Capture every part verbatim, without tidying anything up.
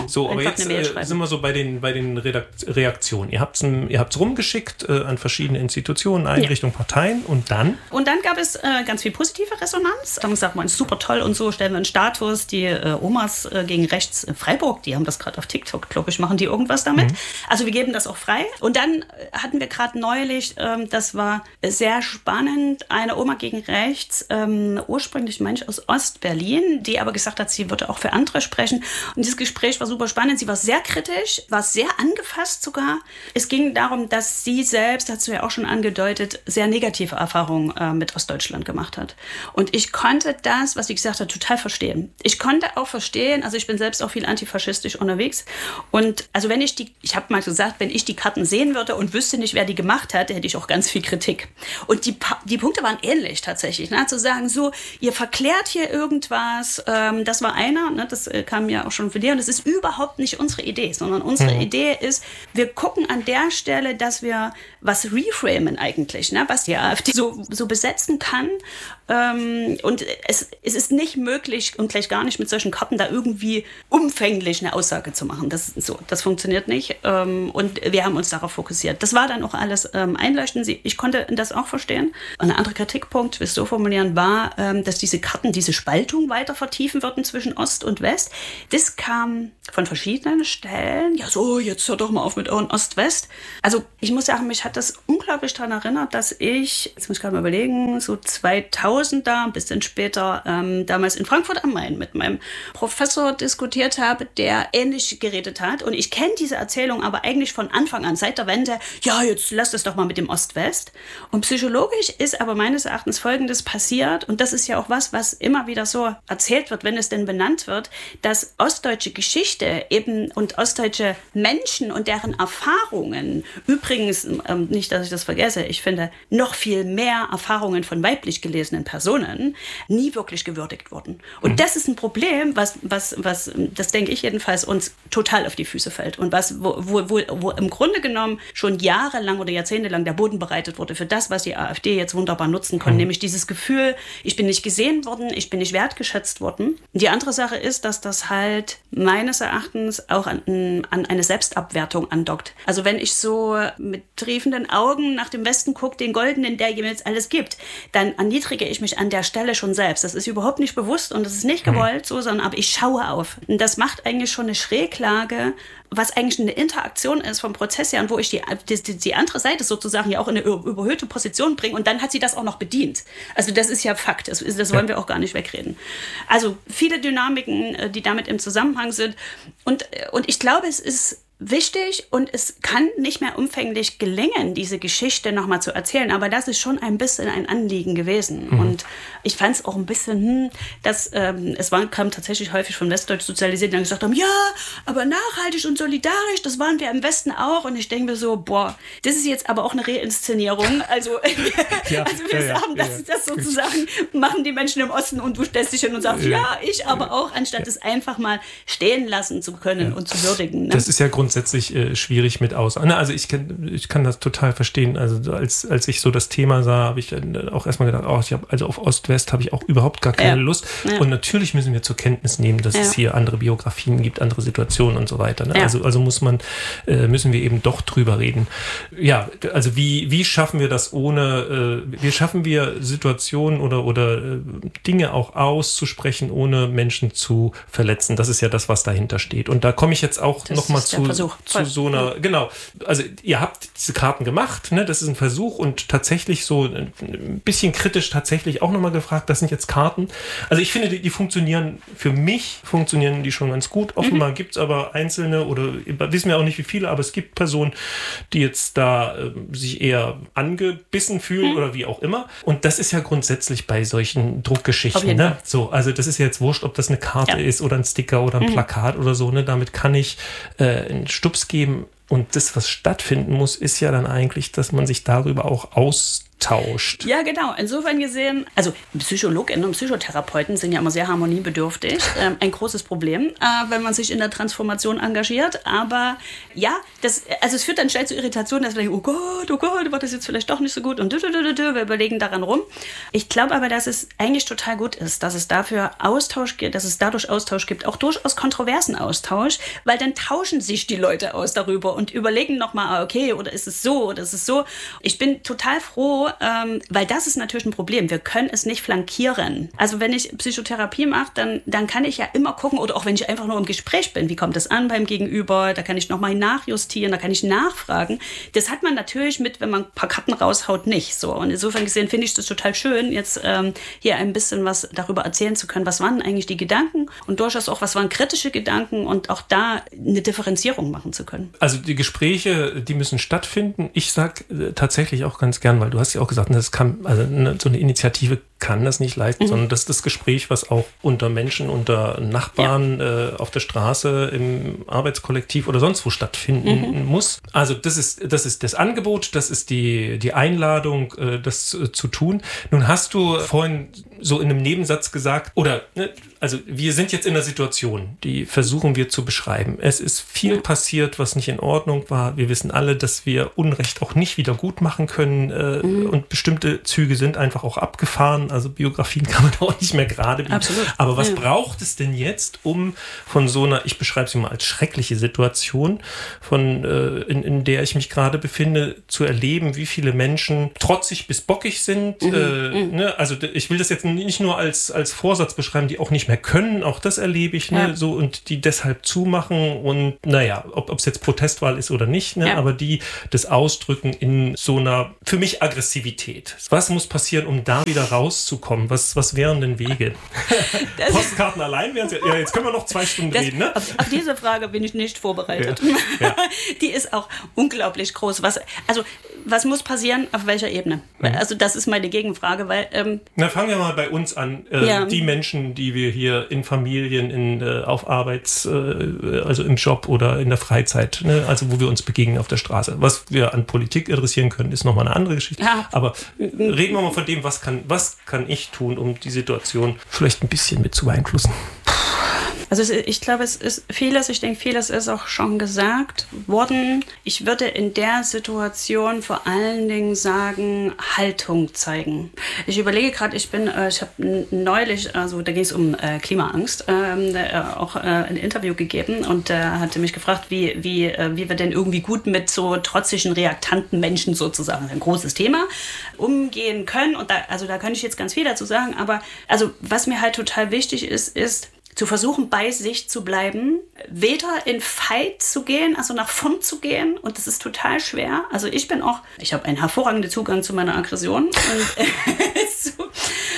So, aber jetzt äh, sind wir so bei den, bei den Redakt- Reaktionen. Ihr habt es ihr habt's rumgeschickt äh, an verschiedene Institutionen, Einrichtungen, ja. Parteien und dann? Und dann gab es äh, ganz viel positive Resonanz. Dann sagt man, super toll und so, stellen wir einen Status. Die äh, Omas äh, gegen Rechts in Freiburg, die haben das gerade auf TikTok, glaube ich, machen die irgendwas damit. Mhm. Also wir geben das auch frei. Und dann hatten wir gerade neulich, ähm, das war sehr spannend, eine Oma gegen Rechts, ähm, ursprünglich meine ich aus Ostberlin, die aber gesagt hat, sie würde auch für andere sprechen. Und dieses Gespräch war super spannend. Sie war sehr kritisch, war sehr angefasst sogar. Es ging darum, dass sie selbst, hast du ja auch schon angedeutet, sehr negative Erfahrungen äh, mit Ostdeutschland gemacht hat. Und ich konnte das, was sie gesagt hat, total verstehen. Ich konnte auch verstehen, also ich bin selbst auch viel antifaschistisch unterwegs. Und also wenn ich die, ich habe mal gesagt, wenn ich die Karten sehen würde und wüsste nicht, wer die gemacht hat, hätte ich auch ganz viel Kritik. Und die, die Punkte waren ähnlich tatsächlich. Ne? Zu sagen, so, ihr verklärt hier irgendwas, ähm, das war einer, ne? Das äh, kam ja auch schon von dir, und das ist überhaupt nicht unsere Idee, sondern unsere mhm. Idee ist, wir gucken an der Stelle, dass wir was reframen eigentlich, ne? Was die AfD so, so besetzen kann. Ähm, und es, es ist nicht möglich und gleich gar nicht mit solchen Karten da irgendwie umfänglich eine Aussage zu machen. Das, so, das funktioniert nicht. Ähm, und wir haben uns darauf fokussiert. Das war dann auch alles ähm, einleuchtend. Ich konnte das auch verstehen. Und ein anderer Kritikpunkt, will ich so formulieren, war, ähm, dass diese Karten diese Spaltung weiter vertiefen würden zwischen Ost und West. Das kam von verschiedenen Stellen. Ja, so, jetzt hört doch mal auf mit euren Ost-West. Also ich muss sagen, mich hat das unglaublich daran erinnert, dass ich, jetzt muss ich gerade mal überlegen, so zweitausend da, ein bisschen später, ähm, damals in Frankfurt am Main mit meinem Professor diskutiert habe, der ähnlich geredet hat. Und ich kenne diese Erzählung aber eigentlich von Anfang an, seit der Wende, ja, jetzt lasst es doch mal mit dem Ost-West. Und psychologisch ist aber meines Erachtens Folgendes passiert, und das ist ja auch was, was immer wieder so erzählt wird, wenn es denn benannt wird, dass ostdeutsche Geschichte eben und ostdeutsche Menschen und deren Erfahrungen, übrigens, ähm, nicht, dass ich das vergesse, ich finde, noch viel mehr Erfahrungen von weiblich gelesenen Personen, nie wirklich gewürdigt wurden. Und mhm. das ist ein Problem, was, was, was, das denke ich jedenfalls, uns total auf die Füße fällt und was, wo, wo, wo, wo im Grunde genommen schon jahrelang oder jahrzehntelang der Boden bereitet wurde für das, was die AfD jetzt wunderbar nutzen kann, mhm. nämlich dieses Gefühl, ich bin nicht gesehen worden, ich bin nicht wertgeschätzt worden. Die andere Sache ist, dass das halt meines Erachtens auch an, an eine Selbstabwertung andockt. Also wenn ich so mit triefenden Augen nach dem Westen gucke, den Goldenen, der ihm jetzt alles gibt, dann erniedrige ich mich an der Stelle schon selbst. Das ist überhaupt nicht bewusst und das ist nicht gewollt so, sondern aber ich schaue auf. Und das macht eigentlich schon eine Schräglage, was eigentlich eine Interaktion ist vom Prozess her und wo ich die, die, die andere Seite sozusagen ja auch in eine überhöhte Position bringe und dann hat sie das auch noch bedient. Also das ist ja Fakt, das, das wollen wir auch gar nicht wegreden. Also viele Dynamiken, die damit im Zusammenhang sind und, und ich glaube, es ist wichtig und es kann nicht mehr umfänglich gelingen, diese Geschichte nochmal zu erzählen, aber das ist schon ein bisschen ein Anliegen gewesen. Mhm. Und ich fand es auch ein bisschen, hm, dass ähm, es war, kam tatsächlich häufig von Westdeutsch sozialisiert, die dann gesagt haben, ja, aber nachhaltig und solidarisch, das waren wir im Westen auch. Und ich denke mir so, boah, das ist jetzt aber auch eine Reinszenierung. Also, ja, also wir ja, sagen, ja, das, ja. das sozusagen machen die Menschen im Osten und du stellst dich hin und sagst, ja, ja ich aber auch, anstatt ja. es einfach mal stehen lassen zu können ja. und zu würdigen. Ne? Das ist ja grundsätzlich äh, schwierig mit aus. Also ich kann, ich kann das total verstehen. Also als, als ich so das Thema sah, habe ich auch erstmal gedacht, oh, ich habe also auf Ost-West habe ich auch überhaupt gar keine ja. Lust. Ja. Und natürlich müssen wir zur Kenntnis nehmen, dass ja. es hier andere Biografien gibt, andere Situationen und so weiter. Ne? Ja. Also, also muss man, äh, müssen wir eben doch drüber reden. Ja, also wie, wie schaffen wir das ohne, äh, wie schaffen wir Situationen oder, oder äh, Dinge auch auszusprechen, ohne Menschen zu verletzen? Das ist ja das, was dahinter steht. Und da komme ich jetzt auch nochmal zu Versuch. Zu so einer, genau, also ihr habt diese Karten gemacht, ne? Das ist ein Versuch und tatsächlich so ein bisschen kritisch tatsächlich auch nochmal gefragt, das sind jetzt Karten. Also ich finde, die, die funktionieren, für mich funktionieren die schon ganz gut. Offenbar mhm. gibt es aber einzelne oder wissen wir auch nicht wie viele, aber es gibt Personen, die jetzt da äh, sich eher angebissen fühlen mhm. oder wie auch immer. Und das ist ja grundsätzlich bei solchen Druckgeschichten, ne? So, also das ist ja jetzt wurscht, ob das eine Karte ja. ist oder ein Sticker oder ein mhm. Plakat oder so, ne? Damit kann ich äh, einen Stups geben. Und das, was stattfinden muss, ist ja dann eigentlich, dass man sich darüber auch austauscht. Ja, genau. Insofern gesehen, also Psychologinnen und Psychotherapeuten sind ja immer sehr harmoniebedürftig. Ähm, ein großes Problem, äh, wenn man sich in der Transformation engagiert. Aber ja, das, also es führt dann schnell zu Irritationen, dass wir denken, oh Gott, oh Gott, war das jetzt vielleicht doch nicht so gut und du, du, du, du, wir überlegen daran rum. Ich glaube aber, dass es eigentlich total gut ist, dass es dafür Austausch gibt, dass es dadurch Austausch gibt, auch durchaus kontroversen Austausch, weil dann tauschen sich die Leute aus darüber und überlegen nochmal, okay, oder ist es so, oder ist es so. Ich bin total froh, ähm, weil das ist natürlich ein Problem. Wir können es nicht flankieren. Also wenn ich Psychotherapie mache, dann, dann kann ich ja immer gucken, oder auch wenn ich einfach nur im Gespräch bin, wie kommt das an beim Gegenüber, da kann ich nochmal nachjustieren, da kann ich nachfragen. Das hat man natürlich mit, wenn man ein paar Karten raushaut, nicht so. Und insofern gesehen finde ich das total schön, jetzt ähm, hier ein bisschen was darüber erzählen zu können, was waren eigentlich die Gedanken und durchaus auch, was waren kritische Gedanken und auch da eine Differenzierung machen zu können. Also die Gespräche, die müssen stattfinden. Ich sage äh, tatsächlich auch ganz gern, weil du hast ja auch gesagt, das kann, also eine, so eine Initiative kann das nicht leisten, mhm. sondern das ist das Gespräch, was auch unter Menschen, unter Nachbarn ja. äh, auf der Straße, im Arbeitskollektiv oder sonst wo stattfinden mhm. muss. Also das ist, das ist das Angebot, das ist die, die Einladung, äh, das äh, zu tun. Nun hast du vorhin so in einem Nebensatz gesagt, oder ne, also wir sind jetzt in einer Situation, die versuchen wir zu beschreiben. Es ist viel ja. passiert, was nicht in Ordnung war. Wir wissen alle, dass wir Unrecht auch nicht wieder gut machen können äh, mhm. und bestimmte Züge sind einfach auch abgefahren. Also Biografien kann man auch nicht mehr gerade bieten. Absolut. Aber was ja. braucht es denn jetzt, um von so einer, ich beschreibe sie mal als schreckliche Situation, von äh, in, in der ich mich gerade befinde, zu erleben, wie viele Menschen trotzig bis bockig sind. Mhm. Äh, mhm. Ne? Also ich will das jetzt nicht nur als, als Vorsatz beschreiben, die auch nicht mehr können, auch das erlebe ich, ne? Ja. So, und die deshalb zumachen und naja, ob es jetzt Protestwahl ist oder nicht, ne? Ja. aber die das ausdrücken in so einer, für mich Aggressivität. Was muss passieren, um da wieder rauszukommen? Was, was wären denn Wege? Postkarten allein wären es ja, jetzt können wir noch zwei Stunden das, reden, ne? Auf, auf diese Frage bin ich nicht vorbereitet. Ja. Ja. Die ist auch unglaublich groß. Was, also, was muss passieren, auf welcher Ebene? Mhm. Also das ist meine Gegenfrage, weil... Ähm, Na, fangen wir mal bei uns an. Äh, ja. Die Menschen, die wir hier in Familien, in, äh, auf Arbeits-, äh, also im Job oder in der Freizeit, ne? Also wo wir uns begegnen auf der Straße. Was wir an Politik interessieren können, ist nochmal eine andere Geschichte. Ja. Aber reden wir mal von dem, was kann, was kann ich tun, um die Situation vielleicht ein bisschen mit zu beeinflussen? Also ich glaube, es ist vieles, ich denke, vieles ist auch schon gesagt worden. Ich würde in der Situation vor allen Dingen sagen, Haltung zeigen. Ich überlege gerade, ich bin, ich habe neulich, also da ging es um äh, Klimaangst, äh, auch äh, ein Interview gegeben und er äh, hatte mich gefragt, wie, wie, äh, wie wir denn irgendwie gut mit so trotzigen, reaktanten Menschen sozusagen, ein großes Thema, umgehen können. Und da, also da könnte ich jetzt ganz viel dazu sagen, aber also was mir halt total wichtig ist, ist, zu versuchen, bei sich zu bleiben, weder in Fight zu gehen, also nach vorn zu gehen, und das ist total schwer. Also ich bin auch, ich habe einen hervorragenden Zugang zu meiner Aggression. Und, äh, so.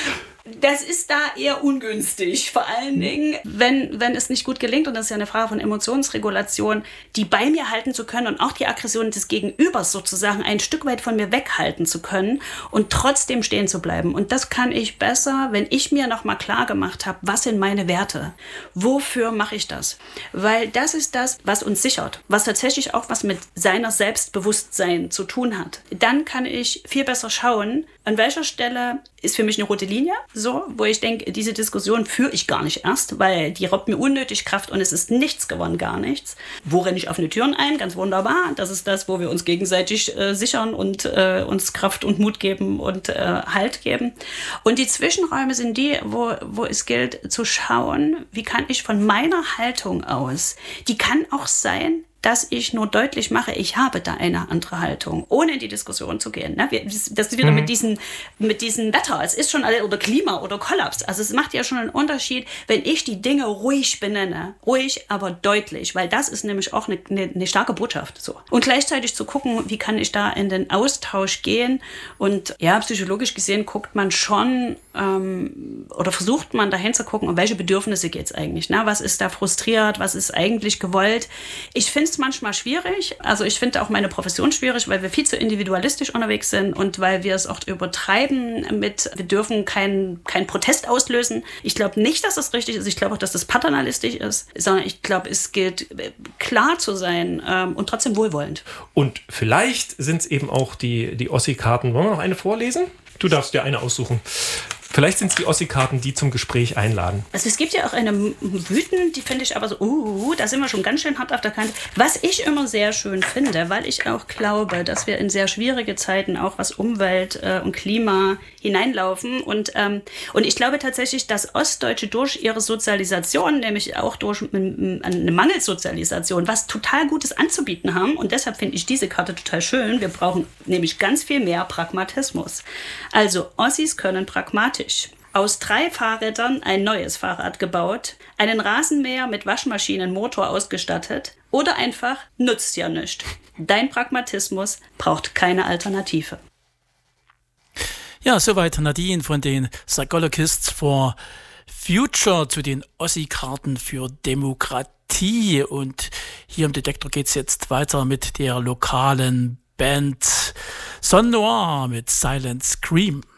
Das ist da eher ungünstig, vor allen Dingen, wenn, wenn es nicht gut gelingt, und das ist ja eine Frage von Emotionsregulation, die bei mir halten zu können und auch die Aggression des Gegenübers sozusagen ein Stück weit von mir weghalten zu können und trotzdem stehen zu bleiben. Und das kann ich besser, wenn ich mir nochmal klar gemacht habe, was sind meine Werte? Wofür mache ich das? Weil das ist das, was uns sichert, was tatsächlich auch was mit seiner Selbstbewusstsein zu tun hat. Dann kann ich viel besser schauen, an welcher Stelle ist für mich eine rote Linie, so, wo ich denke, diese Diskussion führe ich gar nicht erst, weil die raubt mir unnötig Kraft und es ist nichts gewonnen, gar nichts. Wo renne ich offene Türen ein? Ganz wunderbar. Das ist das, wo wir uns gegenseitig äh, sichern und äh, uns Kraft und Mut geben und äh, Halt geben. Und die Zwischenräume sind die, wo, wo es gilt zu schauen, wie kann ich von meiner Haltung aus, die kann auch sein, dass ich nur deutlich mache, ich habe da eine andere Haltung, ohne in die Diskussion zu gehen. Ne? Das ist wieder mhm. mit diesem mit diesen Wetter, es ist schon alle, oder Klima oder Kollaps. Also es macht ja schon einen Unterschied, wenn ich die Dinge ruhig benenne. Ruhig, aber deutlich, weil das ist nämlich auch eine, eine, eine starke Botschaft. So. Und gleichzeitig zu gucken, wie kann ich da in den Austausch gehen. Und ja, psychologisch gesehen guckt man schon ähm, oder versucht man dahin zu gucken, um welche Bedürfnisse geht es eigentlich. Ne? Was ist da frustriert, was ist eigentlich gewollt. Ich finde finde es manchmal schwierig. Also ich finde auch meine Profession schwierig, weil wir viel zu individualistisch unterwegs sind und weil wir es oft übertreiben mit, wir dürfen keinen kein Protest auslösen. Ich glaube nicht, dass das richtig ist. Ich glaube auch, dass das paternalistisch ist, sondern ich glaube, es gilt, klar zu sein ähm, und trotzdem wohlwollend. Und vielleicht sind es eben auch die, die Ossi-Karten. Wollen wir noch eine vorlesen? Du darfst dir eine aussuchen. Vielleicht sind es die Ossi-Karten, die zum Gespräch einladen. Also es gibt ja auch eine Mythen, die finde ich aber so, uh, da sind wir schon ganz schön hart auf der Kante. Was ich immer sehr schön finde, weil ich auch glaube, dass wir in sehr schwierige Zeiten auch was Umwelt äh, und Klima hineinlaufen. Und, ähm, und ich glaube tatsächlich, dass Ostdeutsche durch ihre Sozialisation, nämlich auch durch eine Mangelsozialisation, was total Gutes anzubieten haben. Und deshalb finde ich diese Karte total schön. Wir brauchen nämlich ganz viel mehr Pragmatismus. Also Ossis können pragmatisch aus drei Fahrrädern ein neues Fahrrad gebaut, einen Rasenmäher mit Waschmaschinenmotor ausgestattet oder einfach nutzt ja nichts. Dein Pragmatismus braucht keine Alternative. Ja, soweit Nadine von den Psychologists for Future zu den Ossi-Karten für Demokratie. Und hier im Detektor geht es jetzt weiter mit der lokalen Band Son Noir mit Silent Scream.